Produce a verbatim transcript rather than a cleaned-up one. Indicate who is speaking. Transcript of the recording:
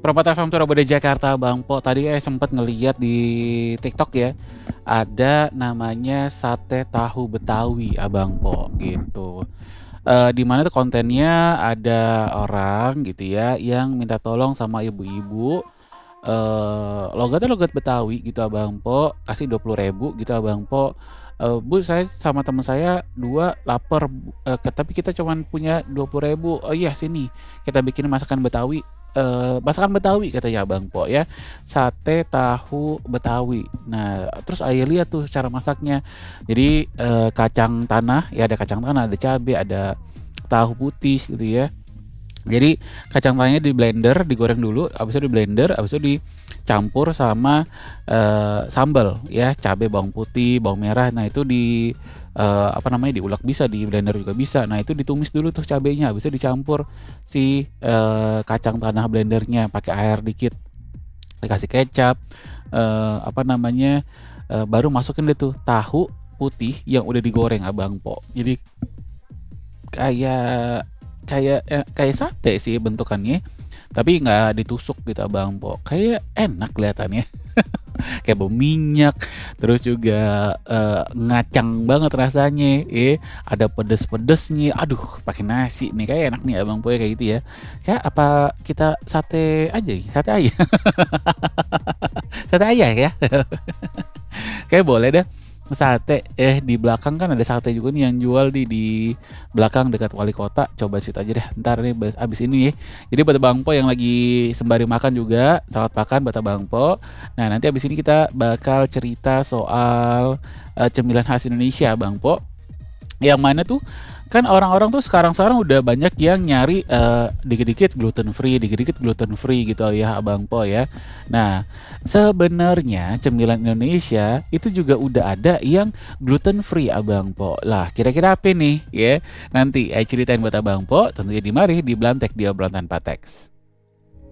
Speaker 1: Permata F M Surabaya Jakarta Bang Po, tadi saya sempat ngeliat di TikTok ya, ada namanya sate tahu Betawi Abang Po gitu. Eee, di mana tuh kontennya ada orang gitu ya yang minta tolong sama ibu-ibu, eee, logatnya logat Betawi gitu Abang Po, kasih dua puluh ribu gitu Abang Po, eee, "Bu, saya sama temen saya dua laper, bu eee, ke tapi kita cuman punya dua puluh ribu." "Oh iya, sini kita bikin masakan Betawi." Eee, masakan Betawi katanya Abang Po ya, sate tahu Betawi. Nah, terus Aye lihat tuh cara masaknya. Jadi, eee, kacang tanah, ya ada kacang tanah, ada cabe, ada tahu putih gitu ya. Jadi kacang tanahnya di-blender, digoreng dulu, habis itu di-blender, habis itu dicampur sama, eee, sambel ya, cabe, bawang putih, bawang merah. Nah itu di, eee, apa namanya, diulek bisa, di-blender juga bisa. Nah itu ditumis dulu tuh cabenya, habis itu dicampur si, eee, kacang tanah blendernya, pakai air dikit, dikasih kecap, eee, apa namanya, eee, baru masukin deh tuh tahu putih yang udah digoreng Abang Po. Jadi kayak kayak, eee, kayak sate sih bentukannya, tapi nggak ditusuk gitu Abang Po, kayak enak kelihatannya. Kayak berminyak, terus juga, eee, ngacang banget rasanya, eh, ada pedes-pedesnya, aduh pakai nasi nih, kayak enak nih Abang Po ya kayak gitu ya. Kayak apa kita sate aja ya, sate ayam? Sate ayah ya? Kayaknya boleh deh, sate, eh, di belakang kan ada sate juga nih yang jual di di belakang dekat wali kota, coba situ aja deh entar nih bes abis ini ya. Jadi buat Bang Po yang lagi sembari makan juga, selamat makan buat Bang Po. Nah nanti abis ini kita bakal cerita soal, eee, cemilan khas Indonesia Bang Po. Yang mana tuh, kan orang-orang tuh sekarang-sekarang udah banyak yang nyari, eee, dikit-dikit gluten free, dikit-dikit gluten free gitu ya Abang Po ya. Nah, sebenarnya cemilan Indonesia itu juga udah ada yang gluten free Abang Po. Lah kira-kira apa nih ya? Nanti Aye ceritain buat Abang Po, tentunya di mari di Blantek di obrolan tanpa teks.